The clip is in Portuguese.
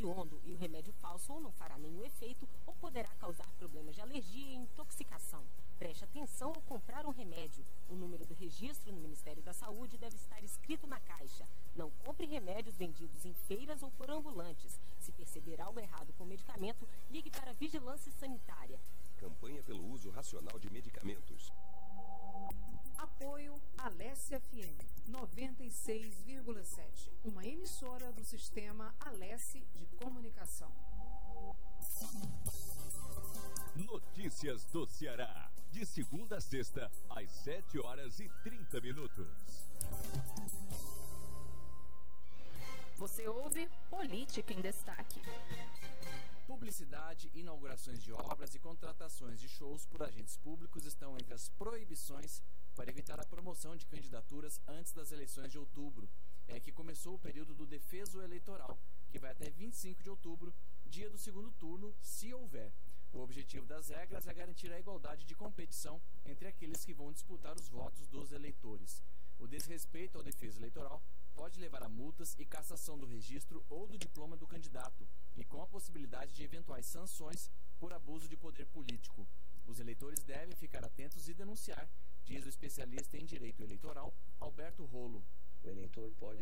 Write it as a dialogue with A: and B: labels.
A: hediondo e o remédio falso ou não fará nenhum efeito ou poderá causar problemas de alergia e intoxicação. Preste atenção ao comprar um remédio. O número do registro no Ministério da Saúde deve estar escrito na caixa. Não compre remédios vendidos em feiras ou por ambulantes. Se perceber algo errado com o medicamento, ligue para a Vigilância Sanitária.
B: Campanha pelo uso racional de medicamentos.
C: Apoio Alesse FM 96,7, uma emissora do sistema Alesse de Comunicação.
D: Notícias do Ceará, de segunda a sexta, às 7h30.
E: Você ouve Política em Destaque.
F: Publicidade, inaugurações de obras e contratações de shows por agentes públicos estão entre as proibições para evitar a promoção de candidaturas antes das eleições de outubro. É que começou o período do defeso eleitoral, que vai até 25 de outubro, dia do segundo turno, se houver. O objetivo das regras é garantir a igualdade de competição entre aqueles que vão disputar os votos dos eleitores. O desrespeito ao defeso eleitoral pode levar a multas e cassação do registro ou do diploma do candidato, e com a possibilidade de eventuais sanções por abuso de poder político. Os eleitores devem ficar atentos e denunciar, diz o especialista em direito eleitoral, Alberto Rolo.
G: O eleitor pode